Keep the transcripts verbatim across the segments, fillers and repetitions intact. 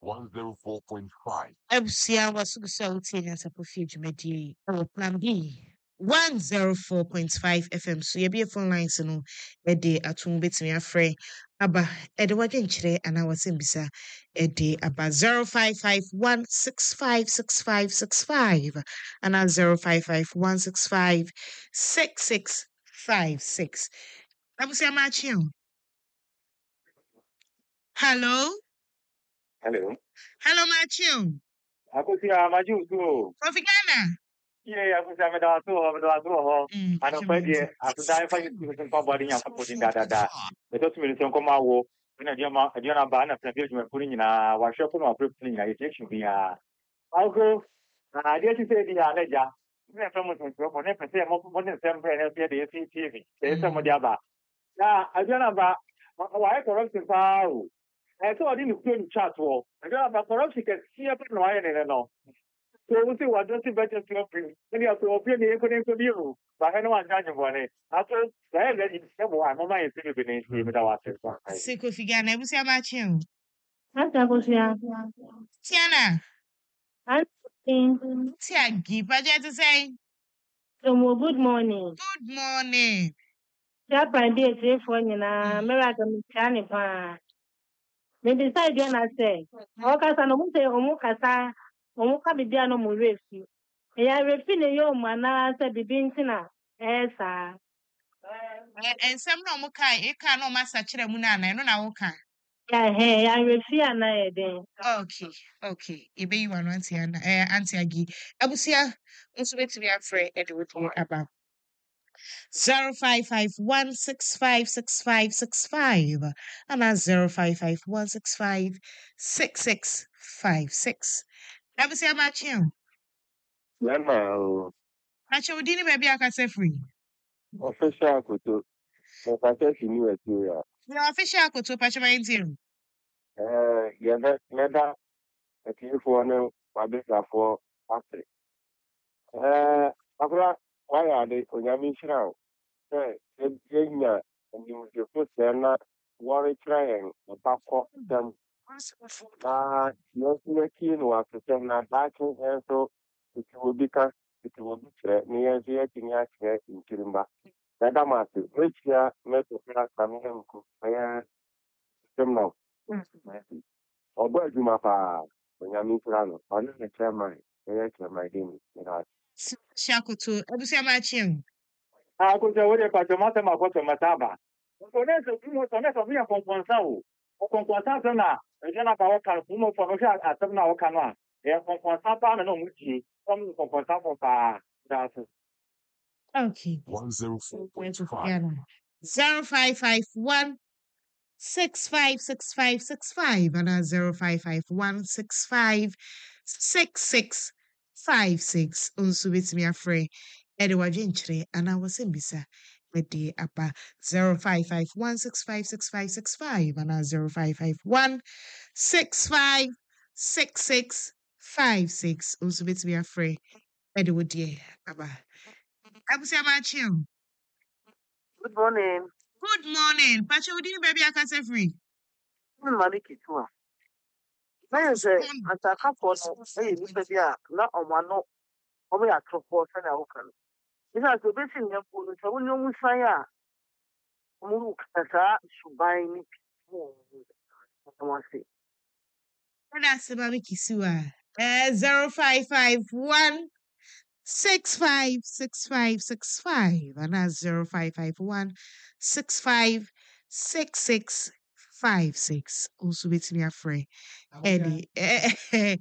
one oh four point five. Absia was so as a perfume medi or plan B. one oh four point five F M. So you be a phone lines no a day at home bits me a fray. Aba Edward Chere and I was in Bisa a day about zero five five one six five six five six five and now zero five five one six five six six five six. Abusia Machio. Hello? Hello. Hello Machio. Akusia maju tu. Profikana. Yeah, akusia meda tu, meda tu ho. Mm, Ano pa dia, atu dai fa yutu yutu pa body nya fa podi da da da. Beto tu mi nso koma wo. Ina dia ma dia na ba na pna dia juma puni nyina wa hwe ko no apre puni nyina yete chu bia. Algo na dia ti se dia na ja. Ina fa mo nso ko ne pese mo mo ne sempre ne pia de ti T V. Se se mo dia ba. Ya, adia na ba wa e correct pa o. Eh so adi ni ku ni chat wo. Adia ba correct ke si e pa no aye ne no. So we say what does it better to open? Any of the opinion couldn't to you. But I know I'm judging for it. After that, let it say, well, I'm not my opinion with our sister. Siko Figana, Abusia Machio. Atakusia. Tiana, Auntie. Tiagi, Paja to say, Tomo, good morning. good morning. Chapa ndi three for nyina America mchani pa. Me decide na say. Okasa no muse omukasa omuka bibia no mu refi. Ya refi ne yo mana say bibi ntina esa. And some no mukai, a can no master Chiramunana, no na woka. Ya he ya refi ana eden. Okay, okay. Ibe you are auntie and eh auntie Agi. Abusia, also wait to be afraid Edward about. Zero five five one six five six five six five and that's zero five five one six five six six five six. Abusia Machio. Lama Acho dini baby akase free. official kuto. So I guess you knew it too. Your official koto pachama intim. Eh, yeah, that meda a few for no Babisa for after. Eh, Abra, why are they on your mission now? Eh, Kenya, and you will put them worry trying about them. Ah, you're keen to pretend that backing and so it will become it will be near the acting actor in Kirimba. That I'm at which year met the class coming home to fire them now. Or bird you mapa when you're meeting on the chairman, my game. Shakoto. Abusia Machio. Ah, could you order by the matter of what Mataba? So that's a few more sonnet of me upon Consao. O con Consatana, and then about Calfumo for Rosia at some now canoa. Yeah, con Consapa and Omuchi, some con Consapa. That's Okay. one oh four point five. Yeah. Zero five five one six five six five six five and that's zero five five one six five six six five six. Also with me afraid Edward Gentry and I was in Bisa. Day apa zero five five one six five six five six five and that's zero five five one six five six six five six. Also with me afraid Edward dear Abba. Abusia Machio. Good morning. Good morning. Pacho, didn't baby I can say free. I'm Maliki too. I say, at a couple of say, baby, not on one no, only a couple of open. It's not the best in your food, so when you say, Muru Kasa, should buy me. I want to say, That's the baby Kisua. Uh, zero five five one six five six five six five and that's zero five five one six five six six five six. Also with me afraid. Eddie. Eh, eh,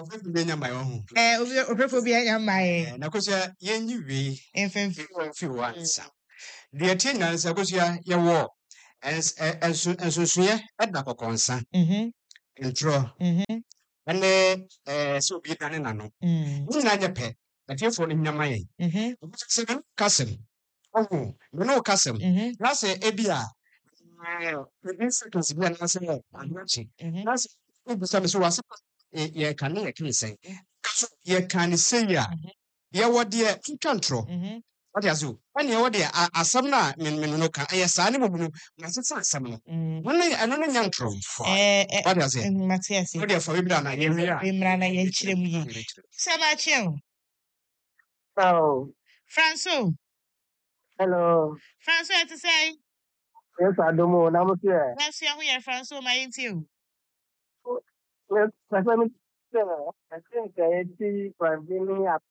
eh, Obrefo bi anya mai. Na kosia yenyi wi Enfem. fi wansa. De tinya nsa kosia ye wo ens enso ensosuye edda kokonsa. Mhm. Intro. Mhm. Ene eh so bi dane nano. Mm. Ni na nyepe. Na tiefo ni nyama ye. Mhm. Se kasem. Oh, me no kasem. Mhm. Na se ebia eh this is bi na se anwachi. Mhm. Na se obi so me so wasa ye kan ye kin sen. Kaso ye kan se ya. Ye wo de twantro. Mhm. What you do? When you order a summer, no can I assign him? That's a summer. Mm. When I don't know young true. Eh, eh, What does it? Matias, What do you for him done? I hear me. Imrana Yenchim. Samachim. Oh, Franco. hello. Franco to say. Yes, I don't know. I'm here. That's your way, Franco, my interview. Yes, I think I think I see for being up.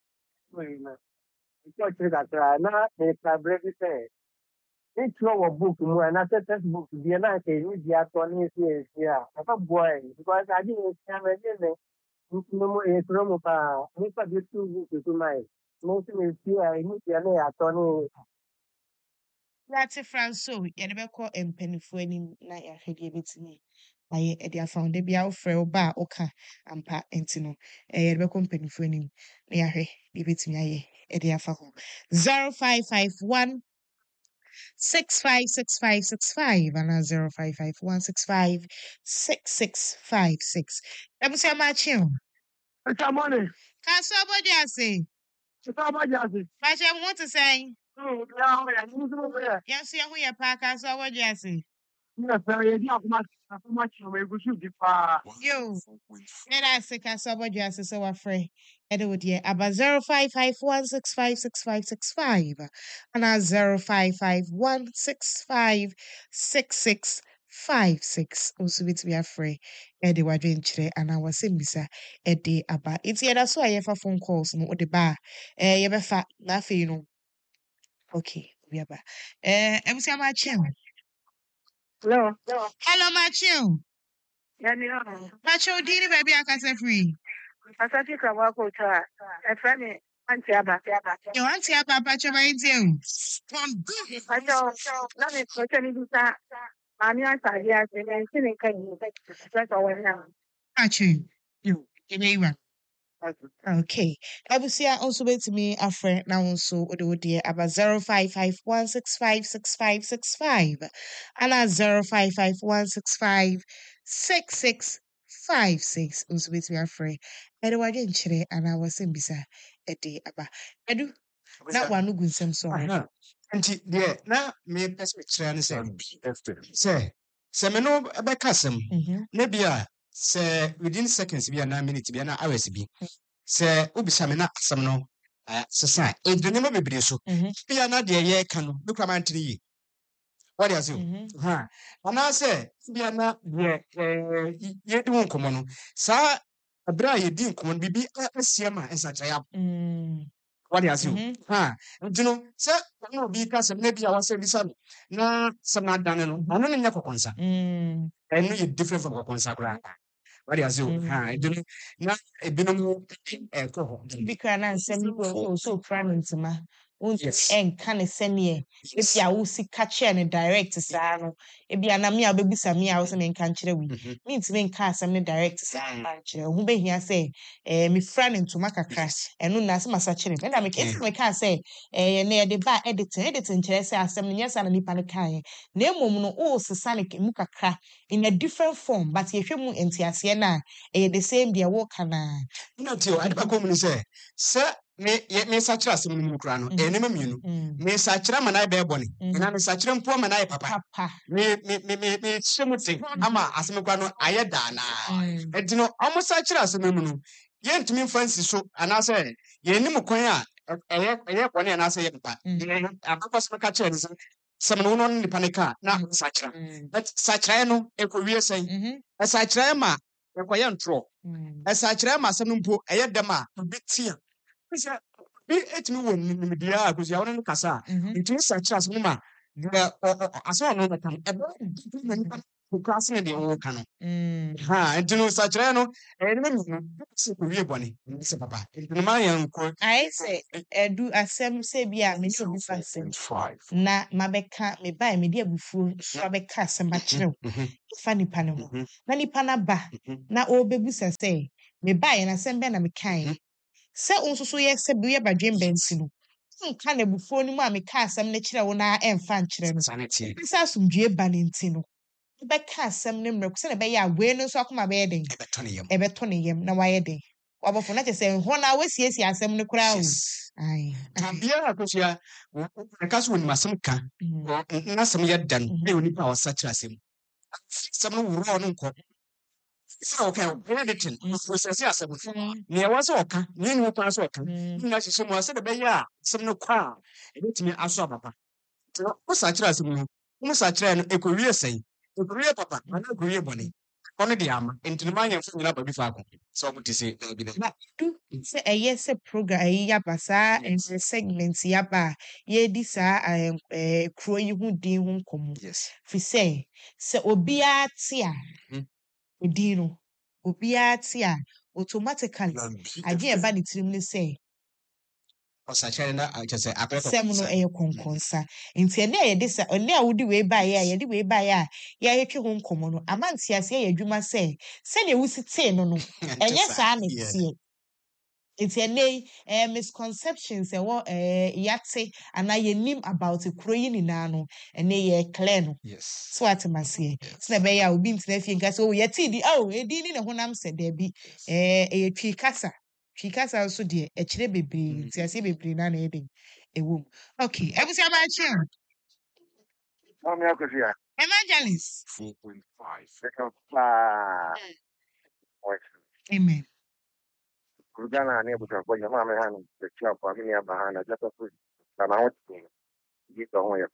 Because that now they can break it. Each one of book more and after textbook the night they need the attorney here. I thought boy because I didn't have any no more a promo pa. Most of the two books to my most of the few I need the attorney. That's a Franco. You're never call and penny for any night I heard you to me. I had found the Biao Freo Bar Oka and Pa Entino. A never company for any. Near give it to me. Edia Faho. Zero five five one six five six five six five and zero five five one six five six six five six. Let me say my chum. It's a money. Can't somebody say? It's a money. But I want to say, Oh, yeah, yeah. yes, see who your park as I would just say. Yes, sir. You have much, much. We go shoot the far. You, and I say, can somebody just say, so afraid. Edward, yeah, about zero five five one six five six five six five and a zero five five one six five six six five six. Also, to be afraid, Eddie was doing today, and I was in Missa Eddie about it's yeah, that's why I have phone calls no the bar. Eh, you be fat, nothing, you know. Okay, we are back. Eh, I'm saying my chum. Hello. Hello. Hello, my chum. Yeah, no. My chum, did baby, I can say free. I thought you could walk out to a friend. Auntie Abba. You want to have a patch of my team? I know. Let me go to you. I'm your side. Yes, and then sitting can you that's all now. Patching. You, you may run. Okay. I will see I also wait to me a friend now also the dear about zero five five one six five six five six five and a zero five five one six five six six five six also wait to me a friend. And I didn't chere and I was in bisa a day about I do that one no good some sorry. And dear, now me perspective and say, And F M. say, Semeno Abacasum, Mm-hmm. Nebia, say within seconds be an minute be an hours be. Say, Ubisamina, some no, society. If the name of a so, be another year can look around to ye. What is you? Huh? And I say, be another year, ye don't come on. Sir, a bra ye didn't come on, be a siama and such a what is you? Ha, you know, sir, no, because maybe I was saying this, no, some not done, no, I don't know concern. I know you're different from a consagra. What is you? Ha, I don't know, a binomo, a coho. Because I'm sending you so friendly to my own Yes. and can send me if you will see catch and direct to Sano. If you are not me, I'll be some me, I was in country. We mean to make cast and direct to Sano. Who be here say, eh, me friend into Maca crash and no Nasa Massachin. And I make it, I can't say, eh, near the bar editor, editing, say, I some yes and a panic. Name no all Sasanic Muka crack in a different form, but if you move into a siena, eh, the same dear walk can. Not you, I don't come say, sir. Me me sachira sem mu kura no enema mienu me sachira manai be boni na me sachira mpo manai papa me me me me me chemuti ama asem kwa no ayeda na edino omo sachira sem mu no ye ntimi fancy so ana say ye nim kwan a eye eye kwan na say ye papa ye akoko sem ka chere sem no no nipa ne ka na sachira but sachira no ekowie sen e sachira ma ekoye ntro e sachira ma sem mpo eye dem a bitia be it me won in the dia because you want to casa. It is such as Muma. I saw no time. Who crossing in the old cannon. Ha, and to know such reno, and then bonny, Mister Papa. In my uncle, I say, I do a sem say be a many of the Five. na mabeka me buy me dear before swabeka some bachelor. Funny panel. Nani panaba. Na o bebusa say, me buy and a send ben a me kind. Sɛ nso so yɛ sɛ bi yɛ badwem bɛnti no nka na ebufuo no mu a meka asɛm no kyerɛ wo na ɛmfa nkyerɛ no sanity. bisa asomdwie ba ne nti no wobɛka asɛm no mmerɛ sɛ na ɛbɛyɛ a wei no nso akoma bɛyɛ den Ebetoniyam. ɛbɛtɔ ne yam na wayɛ den wabɔfo na kyɛ sɛ hɔ na wasiesie asɛm no koraa o Yes. ai Tabia akosua ka so woni masem ka. Na asɛm yɛ dan. Na onipa a ɔsakyera asɛm. Asɛm no wuro no nkɔ. Sɛ ɔka anything. Prosese asɛm. Ne ɛwɔ sɛ ɔka, ne ne pa sɛ ɔka. Na hyehyɛ mu asɛ de bɛyɛ a asɛm no kɔ a ɛbɛtumi aso ababa. Nti wo sakyera asɛm no. Wo sakyera no ekowie sɛn. Ekowie papa, ana ekowie bɔne. Ɔno de ama. Nti no manyɛ mfa nyina ba bi fa akɔ. Sɛ ɔmo te sɛ bi dɛ. na du sɛ ɛyɛ sɛ program yi yaba saa ɛnɛ segment yaba a yɛdi saa ɛm, ɛɛ kuro yi ho din ho nkɔmmɔ Yes. fi sɛ sɛ obiara te a Mhm. odin no obiara te a automatically Plan B agye a F ɛba M. ne tirim ne sɛ Ɔsakyera na kyɛ sɛ akɔyɛ asɛm no kɔkɔ. ɛyɛ kɔnkɔnsa nti ɛnɛ a yɛde sa ɛnɛ a wode wei baeɛ a yɛde wei baeɛ a yɛayɛtwe ho nkɔmmɔ no amantease yɛ adwuma sɛ sɛdeɛ wosi tee no no ɛnyɛ saa ne Yeah. teɛ nti ɛnɛ yi ɛɛ misconceptions ɛwɔ ɛɛ yate anaa yɛnim about kuro yi nyinaa no ɛnɛ yɛ clear no Yes. so ate maseɛ sɛ ɛbɛyɛ a obi ntena fie nka sɛ o yɛte di o edi ni ne honam sɛ daabi ɛɛ ɛyɛ twi kasa twi kasa nso deɛ ɛkyerɛ bebree Mm. nti aseɛ bebree na na ɛde ɛwɔ mu okay abusua baakyɛ Mami akosua. evangelist four point five. Seka pa. amen Ugana ne buta kwa jamaa me hanu. Tekia kwa mimi ya bahana jata ku. Kana wote. Gito ho ya.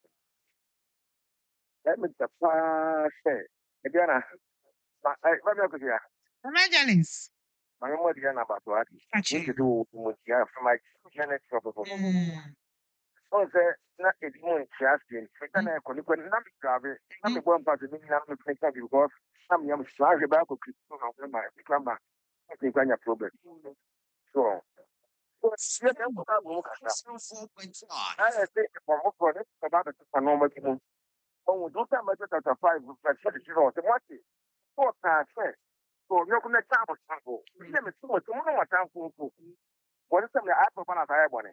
Let me the pa say. Ediana. Ma ai mami akosua. evangelist Mami mo diana ba to ati. Ache. Ni do mo tia from my genetic problem. Mm. O se na edimo nchiasi. Fika na ko ni ko na mi grave. Na mi bo mpa to ni na mi fika because na mi am swage ba ko kristo na ko ma ikamba. Ni kwanya problem. So, so yeah, I'm going to four point five. I think for most of it, about the normal people. When we do that, my chapter five, verse zero, the what is four times. So, you're going to tell us something. Let me see what you want to tell you. What is something I put on a high bonnet?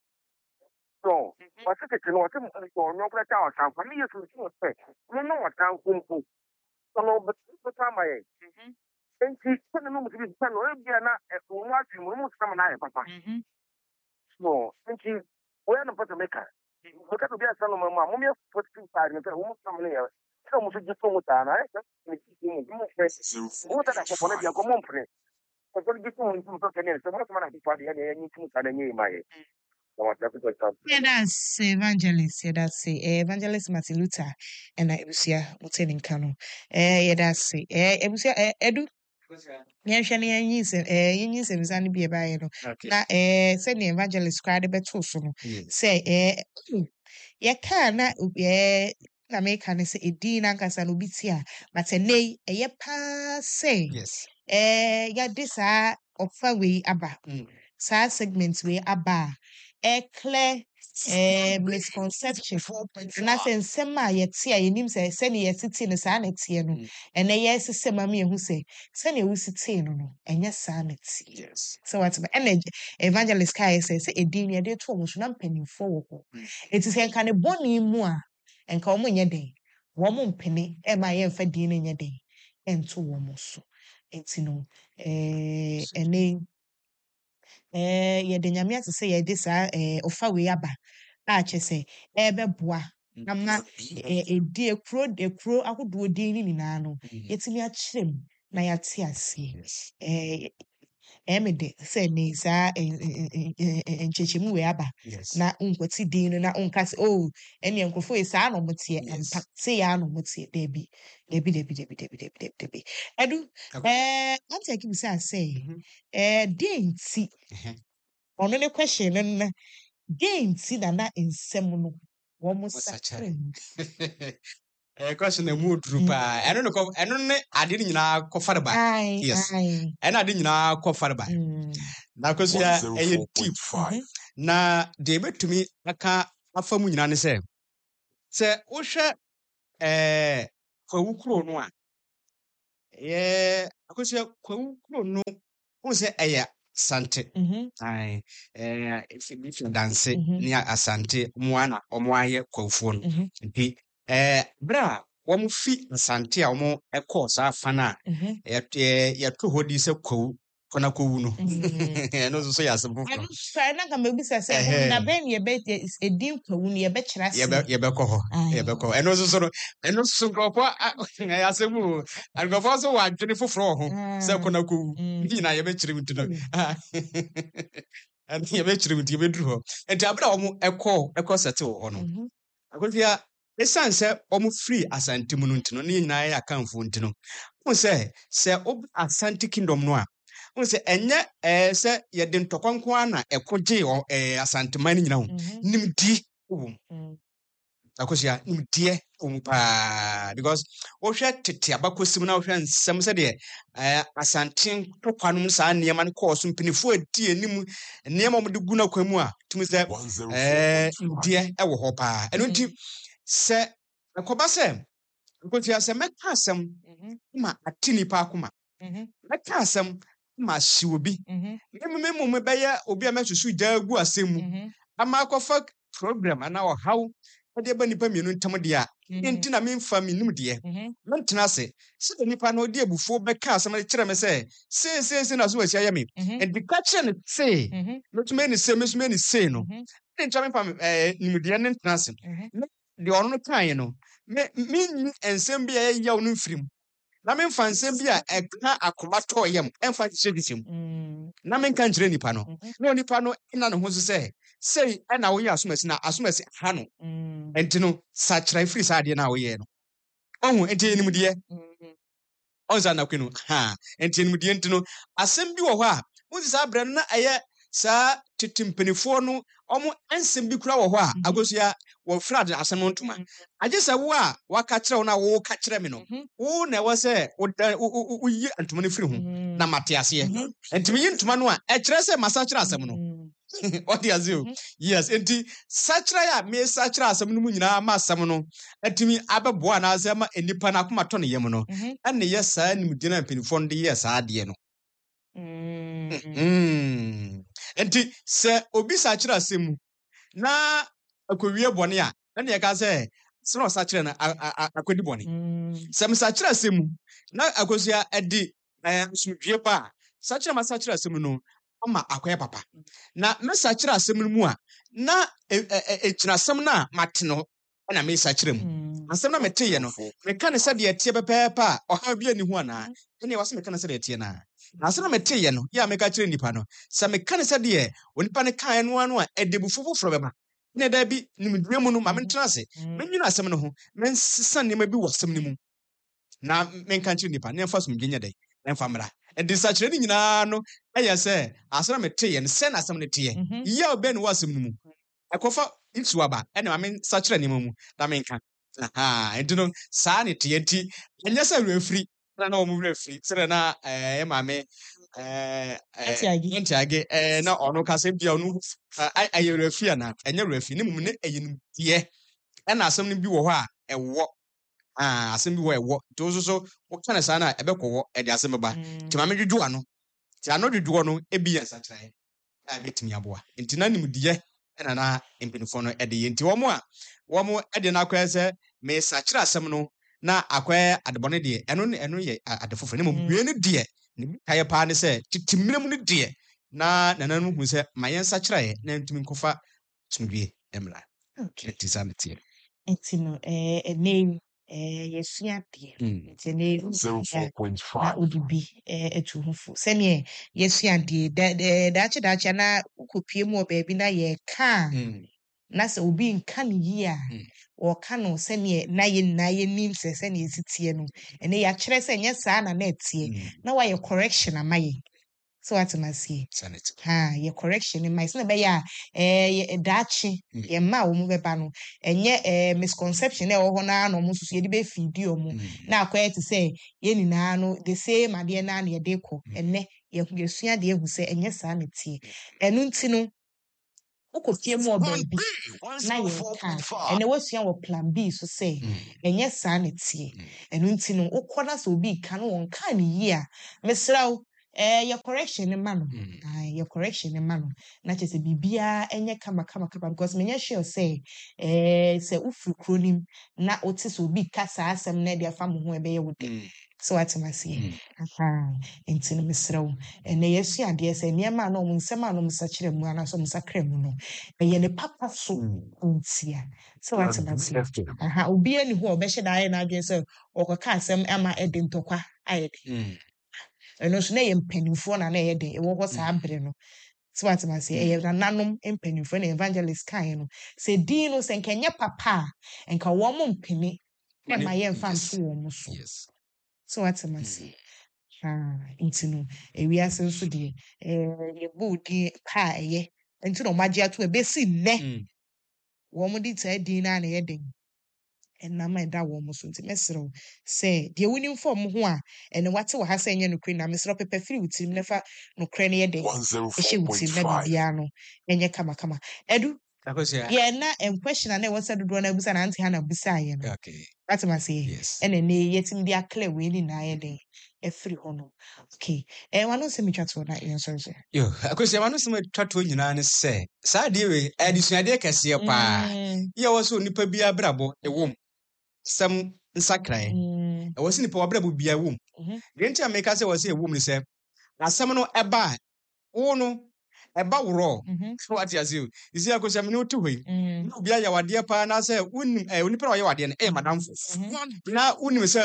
So, what's it? You know what you're going to tell us something. For me, you should say, you know what I'm going to do. So, no, but the time I am. And she's telling me to be done. We'll be not at watching. We must come and I, papa. Mhm. So, and she, we're not going to make her. Look at the best son of my mom. We have put two sides and say, who's coming here? So, we should just go with that. I think Zero four what I point want to be a five. common friend. So, what get you into something else? So, what's my party? And I need to tell you my. So, what's that? yɛda ase evangelist yɛda ase eh, evangelist Martin Luther ɛna abusua mote ne nka no eh, yɛda ase eh, abusua eh, edu yɛnhwɛ ne yɛnyi nsɛm eh, yɛnyi nsɛmisa no bi a ɛbaeɛ no Okay. na eh, sɛnea evangelist koraa de bɛtoo so no Yes. sɛ eh, mm, yɛkaa na obi- eh, na meka ne sɛ ɛdin no ankasa no obi te a but ɛnnɛ yi ɛyɛ paa sɛ Yes. eh, yɛde saa ɔfa wei aba Mm. saa segment wei aba a ɛclear eh, misconception four point anaasɛ five. nsɛm a yɛte a yɛnim sɛ sɛnea yɛtete no saa na ɛteɛ no Mm. ɛnɛ yɛsesɛ ma yɛhu sɛ sɛnea wosi tee no no ɛnyɛ saa na ɛte Yes. sɛ watema ɛna agya- evangelist kaeɛ sɛ sɛ ɛdin no yɛde to ɔmo so na mpanimfoɔ wɔ hɔ Mm. ɛti sɛ nka ne bɔne mu a ɛnka ɔmo nyɛ den wɔmo mpene ɛma yɛmfa din no nyɛ den ɛnto wɔn so ɛnti no eh, ɛnɛ yi eh, yɛde nyame ase sɛ yɛde saa eh, ɔfa wei aba a kyerɛ sɛ ɛbɛboa Mm. ama Plan B eh, F M. ɛdi ekuro ekuro ahodoɔ din no nyinaa no Mm. yɛtumi akyerɛ mu na yɛate aseɛ Yes. eh, ɛyɛ me de sɛ ne saa eh, eh, eh, eh, eh, nkyɛkyɛmu wei aba Yes. na nkɔte din no na nka sɛ oh ɛneɛ nkurɔfoɔ yi saa na ɔmo teɛ Yes. ampa sɛ yɛa na ɔmo teɛ daabi daabi daabi daabi daabi daabi daabi daabi ɛdu Okay. ɛɛ ante akim sɛ asɛ Mhm. ɛɛ deɛ nti Ɛhɛ. ɔno ne question no no deɛ nti na na nsɛm no wɔn Wɔsakyera. sakyere mu Eh, question na mu oduru paa. Ɛno ne kɔ ɛno ne ade no nyinaa kɔfare ba. ai Yes. ai Ɛna ade nyinaa kɔfare ba. mm, Na akosua One zero ɛyɛ four deep. point five. Na deɛ ebetumi aka afa mu nyinaa ne sɛ sɛ wohwɛ ɛɛ kwawu kuro no a ɛyɛ akosua kwawu kuro no wo sɛ ɛyɛ asante. mhm, Ae, ɛɛ efi bi fi danse mhm, ne asante mmoa na ɔmo ayɛ kwawufoɔ no. mhm, Nti ɛɛ bere a wɔmo fi asante a wɔmo ɛkɔɔ saa afa no a mhm, yɛt- yɛ- yɛto hɔ di sɛ kwawu kona ko wu no Mm. eno so so ya asem Ano foforo fa na ka mebisa sɛ Ɛhɛ. na bɛn ye bɛ edin kwawu no ye bɛ kyerɛ ye be ase. ye be ko ho Aye. ye be ko eno so so no eno so grofo ya asem o grofo so wa adwene foforo ho sɛ Mm. kona ko wu Mm. ndi na ye be kyerɛ wuti no and ye be kyerɛ wuti ye be duru ho enti abra omo ekɔ ekɔ sete wo ho no Mhm. akosia esan sɛ omo free asantim no ntino ne nyinaa ya kanfo ntino wo sɛ sɛ ob asante kingdom no a wo sɛ enye eh sɛ ye de ntokwanko ana ekogye eh asanteman no nyina ho Mhm. nimdi wo Mm. akosia nimdi wo pa because wo hwɛ tete abakosim na wo hwɛ nsɛm sɛ de eh asante tokwanom saa nneɛma no kɔɔ so mpinifo adi anim nneɛma mo de gu na kwamu a tumi sɛ eh nimdi ɛwɔ hɔ pa ɛno nti sɛ ɛkɔba sɛ akosia sɛ mɛka asɛm Mhm. ma ati nipa akoma Mhm. mɛka asɛm ma ahye obi Mhm. mmemme mu mebɛyɛ obi a mɛsusu gyaa gu asɛm mu Mhm. ama akɔfa program ana ɔhaw ɛde ba nipa mmienu ntam deɛ a Mhm. enti na memfa menim deɛ Mhm. mentena ase sɛ nipa no ɔde abufuo bɛka asɛm de kyerɛ me sɛ seeseese na so wahyia yɛ me Mhm. ɛnti ka kyerɛ no see Mhm. mɛtumi ani se mɛtumi ani see no Mhm. ne nkyɛ memfa eh, nimdeɛ ne ntena ase Mhm. Me- deɛ ɔno no kaeɛ no me- menyi nsɛm bi a ɛyɛyaw no mfirim na memfa nsɛm bi a ɛka akoma tɔɔ yam ɛmfa kyerɛ bi sɛm Mm. na menka nkyerɛ nipa no Mhm. na onipa no ɛna ne ho so sɛ sei ɛna woyɛ asomasi na asomasi ha no Mm. ɛnti no sakyera firi saa adeɛ no a woyɛɛ no ɔhu ɛnti animdeɛ Mhm. ɔn sa nakwe no ha ɛnti animdeɛ nti no asɛm bi wɔ hɔ a wosi saa berɛ no na ɛyɛ saa tete mpanifoɔ no ɔmo nsɛm bi kura wɔ hɔ a Mhm. agosua wɔfira ade asɛm no ntoma Mhm. agye sɛ wo a waka kyerɛ wo no a woka kyerɛ me no Mhm. wo na ɛwɔ sɛ woda- wo- wo- wo- woyi ntoma no firi ho Mm. na mate aseɛ Mhm. ɛnti meyi ntoma no a ɛkyerɛ sɛ masa kyerɛ asɛm no Mm. ɔde ase o Mhm. yes enti sakyerɛ a mesakyerɛ asɛm no mu nyinaa ma asɛm no atumi abɛboa anaasɛ ma nnipa no akoma tɔ ne yam no Mhm. ɛne yɛ saa nimdeɛ no a mpanimfoɔ no de yɛ saa adeɛ no Mm. Mm. Enti sɛ obi sakyerɛ asɛm mu na akɔwie bɔne a ɛne yɛka sɛ sɛ na ɔsakyerɛ no a- a- a- akɔdi bɔne Mm. sɛ mesakyerɛ asɛm mu na akosua ɛde eh, asomdwie ba a sakyerɛ ma sakyerɛ asɛm no ama akɔyɛ papa na mesakyerɛ asɛm no mu a na e- e- e- egyina asɛm no a mate no ɛna mesakyerɛ mu Mm. asɛm na meteyɛ no meka ne sɛdeɛ ɛteɛ pɛpɛɛpɛ a ɔhaw bi ani ho anaa ɛne ɛwɔ sɛ meka ne sɛdeɛ ɛteɛ no a na asɛm na meteyɛ no yɛ a meka kyerɛ nnipa no sɛ meka ne sɛdeɛ onipa no kaeɛ no a no a ɛde abufuo foforɔ bɛba ne da bi nimdua mu no ma mentena ase Mm. menwene asɛm no ho mensesa nneɛma bi wɔ asɛm no mu na menka nkyerɛ nnipa ne ɛmfa somdwe nyɛ dɛn ɛmfa mmra ɛde nsakyerɛ no nyinaa no ɛyɛ sɛ asɛm na meteyɛ no sɛ na asɛm no teɛ Mhm. yie a wobɛn ne wɔ asɛm no mu ɛkɔfa nsu aba ɛne ma mensakyerɛ nneɛma mu na menka Aha, nti no saa ne teɛ nti ɛnyɛ sɛ werɛ afiri na na ɔmo werɛ afiri sɛdɛ na ɛɛ maame ɛɛ Aunty Age. ɛnti age ɛɛ na ɔno kasa bia ɔno ɛ- ɛ- ɛyɛ werɛ afiri ana ɛnyɛ werɛ afiri ne mu ne ɛyɛ nimdeɛ ɛna asɛm no bi wɔ hɔ a ɛwɔ ah asɛm bi wɔ hɔ a ɛwɔ nti wo nso so woka ne saa no a ɛbɛkɔ hɔ ɛde asɛm bɛba Mm. nti maame dwodwo ano nti ano dwodwoɔ no ebi yɛ nsakyerɛeɛ a ɛbɛtumi aboa nti na nimdeɛ ɛna na mpanyinfoɔ no ɛde yɛ nti wɔn a wɔn ɛde no akɔyɛ sɛ mesakyerɛ asɛm no na akɔyɛ adebɔne deɛ ɛno ne ɛno yɛ a- ade foforɔ ne mu Mm. wie no deɛ ne bi kaeɛ paa ne sɛ tete mmerɛ mu no deɛ na nananom hu sɛ ma yɛn nsakyerɛeɛ na ntumi nkɔfa tumdue mmra Okay. ɛti saa ne teɛ Nti no eh ɛnɛ yi eh yɛsua adeɛ. Mm. Nti ɛnɛ yi Zero wosua four point na five. wode bi eh atu ho fo. Sɛneɛ yɛsua adeɛ da da- daakye daakye na wokɔpie mu wɔ baabi na yɛka a Mm. na sɛ obi nka no yie a Mm. wɔka no sɛneɛ na yɛn nyinaa yɛnim sɛ sɛneɛ ɛsi teɛ no ɛnɛ yɛakyerɛ sɛ nyɛ saa na na ɛteɛ Mm. na wayɛ correction ama yɛn sɛ woatem aseɛ saa ne teɛ ha yɛ correction ma yɛ sɛ na ɛbɛyɛ a eh, yɛ- daakye Mm. yɛn mma a wɔn bɛba no ɛnyɛ eh, misconception na ɛwɔ hɔ naa na wɔn nso so yɛde bɛfidi wɔn Mm. na akɔyɛ te sɛ yɛn nyinaa no the same adeɛ naa na yɛde kɔ ɛnɛ yɛ- yɛsua adeɛ ehu sɛ ɛnyɛ saa na ɛteɛ ɛno nti no wokɔpie mu wɔ baabi na yɛka a ɛnɛ wasua wɔ plan B so sɛ Mm. ɛnyɛ saa na ɛteɛ Mm. ɛno nti no wokɔ na sɛ obi ka no wɔnka no yie a mesrɛ wo eh your correction ma no Mm. ah your correction ma no na che se bibia enye kama kama kama because me sure say eh se ufuru kronim na ote so bi kasa asem na dia fa mo ho ebe ye wode Mm. so atemasi Mm. aha enti no mesrew ene yesu ade se niema na omu nsem a no msakire mu ana so msakre mu no eye ne papa so Mm. ntia so And atemasi left. aha obi ani ho obehye da aye na adwen se okoka asem ama ede ntokwa aye Mm. eno so na ye mpanimfo na na ye de ewo ho saa bere no so atemasi eye na nanom mpanimfo na evangelist kan no se din no se nkenye papa a, enka wo mo mpini e ma ye mfa Yes. nto wo mo so Yes. so atemasi ah nti no ewiase nso de eh ye bu din pa eye nti no magye ato ebesi nne Mm. wo mo di ta din na na ye den enam eda wo mo so nti mesrew se de wonim fom ho a ene wate wo ha se enye nokre na mesrew pepe firi wutim na fa nokre ne ye den ehye wutim na 104.5. bibia no enye kama kama edu Akosia. ye na em question na e wose dodo na busa na anti ha na busa ye no Okay. what am I saying? Yes. And then yetim dia clear we ni na ye den e free hono. Okay. Eh wano se mi chatwo na yen so so. Yo, akosia wano se twatwo nyina ne se. Sa de we adisuade kese pa. Mm. Ye wo so nipa bia brabo ewom. Sam nsakran. Mm. E wo se nipa brabo bia ewom. Mhm. Genti ameka se wo se ewom ni se. Asam no eba wo no eba woro. Mhm. What you say? Isi akosia me no to hoi. Mm. Na obi aye wade pa na se unim eh onipa na waye wade no eh madamfo. Na unim se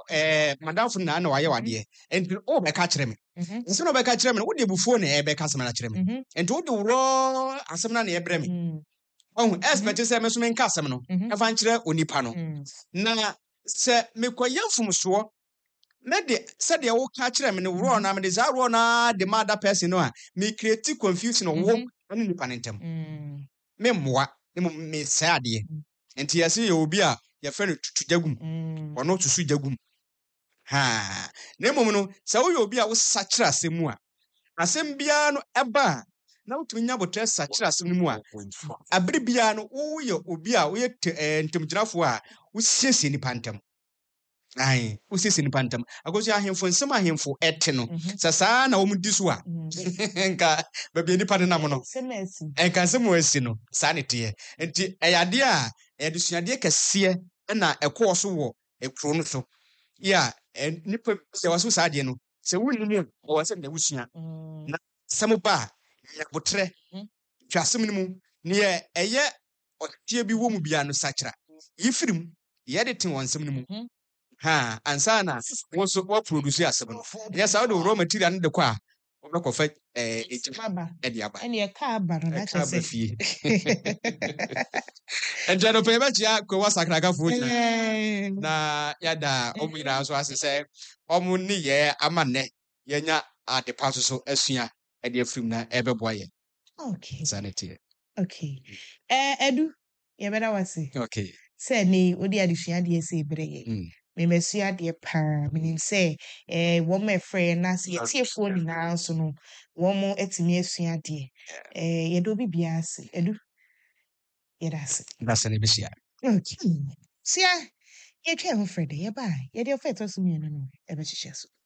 eh madamfo na na waye wade. Enti o be ka kire me. Mhm. Nso na be ka kire me wo de bufuo na e be ka asem na kire me. Mhm. Enti wo de woro asem na na e bre me. Mm. Ohun expect se me so me nka asem no. Mhm. E fa nkire onipa no. Mm. Na se me koye mfumso me de se de wo ka kire me no woro na me de za woro na de ma that person no a me create confusion wo Mhm. ane nipa ne ntem. Mm. Me mmoa me me sa ade Mm. enti yesi ye obi a ye fe no tutu jagum Mm. ono tusu jagum ha na mmom no se wo ye obi a wo sakira asem mu a asem bia no eba a, na wotumi nya botre sakira asem no mu a one point five. abere bia no wo ye obi a wo ye ntemgyinafo a wo siesie nipa ntem ai wo siesie nipa ntem agoso ahemfo nsem ahemfo ete no Mhm. se saa na wo mudi so a Mm. nka babia nipa ne nam no Semesi. enka nsem wo asi no saa ne te enti eyade a eyadesuade kese na ekọ so wo ekro no so ya nipa se waso saa de no se wuni ni o se na wusua Mm. na sɛm ba ya botre Mhm. twasem no mu ne eye otie bi wo mu bia no sakira yifirim ye de ten wonsem no mu Mhm. ha ansa na wo so wo produce asem no yes how the raw material no de kwa wo be kofa eh eji Baba. e de aba Ene ye ka aba no na ka ba chese. fie enje no pe ba chia ko wa sakira ka fu nyina Eh. na yada omu nyinaa so ase sɛ ɔmo ne yɛ ama nnɛ yɛnya adepa so so asua ɛde afirim na ɛbɛboa yɛn Okay. saa ne teɛ Okay. Eh edu ye beda wase. okay Sɛ ne odi adesua deɛ sɛ ebere yɛ. mm. Memesua deɛ paa menim sɛ eh wɔn a ɛfrɛ yɛn na sɛ yɛtiefoɔ nyinaa nso no wɔn atumi asua deɛ eh yɛde obi biara ase edu yɛda ase. dasa ne bɛhyia Okay. Sia yɛtwa ho frɛ de yɛba a yɛde ɔfa ɛtɔ so mmienu no ɛbɛhyehyɛ so.